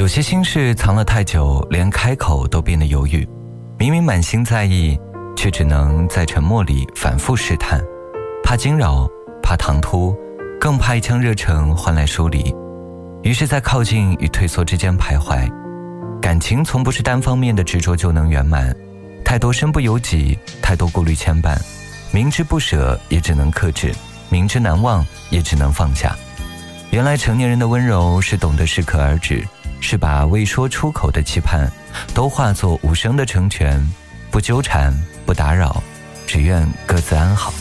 有些心事藏了太久，连开口都变得犹豫。明明满心在意，却只能在沉默里反复试探，怕惊扰，怕唐突，更怕一腔热忱换来疏离。于是在靠近与退缩之间徘徊。感情从不是单方面的执着就能圆满，太多身不由己，太多顾虑牵绊，明知不舍也只能克制，明知难忘也只能放下。原来成年人的温柔是懂得适可而止，是把未说出口的期盼都化作无声的成全，不纠缠，不打扰，只愿各自安好。